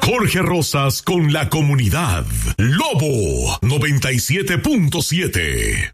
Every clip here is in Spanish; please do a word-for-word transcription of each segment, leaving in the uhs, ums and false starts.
Jorge Rosas con la comunidad. Lobo noventa y siete punto siete.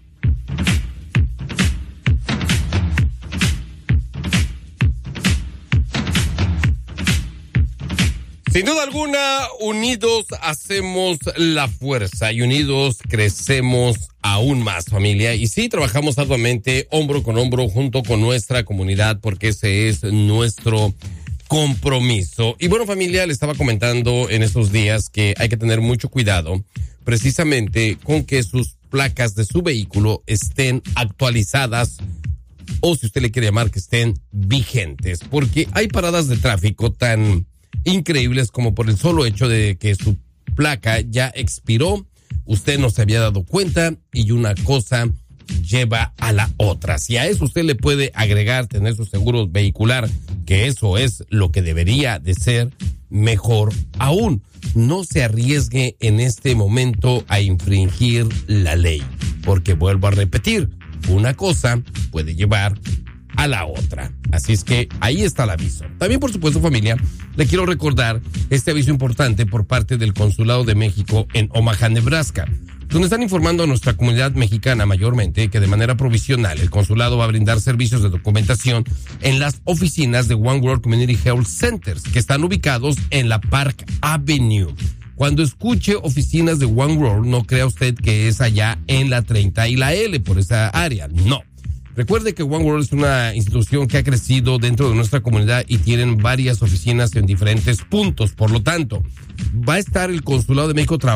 Sin duda alguna, unidos hacemos la fuerza y unidos crecemos aún más, familia. Y sí, trabajamos arduamente, hombro con hombro, junto con nuestra comunidad, porque ese es nuestro compromiso. Y bueno, familia, le estaba comentando en estos días que hay que tener mucho cuidado, precisamente con que sus placas de su vehículo estén actualizadas, o si usted le quiere llamar, que estén vigentes, porque hay paradas de tráfico tan increíbles como por el solo hecho de que su placa ya expiró, usted no se había dado cuenta y una cosa lleva a la otra. Si a eso usted le puede agregar tener su seguro vehicular, que eso es lo que debería de ser, mejor aún. No se arriesgue en este momento a infringir la ley, porque vuelvo a repetir, una cosa puede llevar a la otra. Así es que ahí está el aviso. También, por supuesto, familia, le quiero recordar este aviso importante por parte del Consulado de México en Omaha, Nebraska, donde están informando a nuestra comunidad mexicana mayormente que de manera provisional el consulado va a brindar servicios de documentación en las oficinas de One World Community Health Centers, que están ubicados en la Park Avenue. Cuando escuche oficinas de One World, no crea usted que es allá en la treinta y la L, por esa área. No. Recuerde que One World es una institución que ha crecido dentro de nuestra comunidad y tienen varias oficinas en diferentes puntos. Por lo tanto, va a estar el Consulado de México trabajando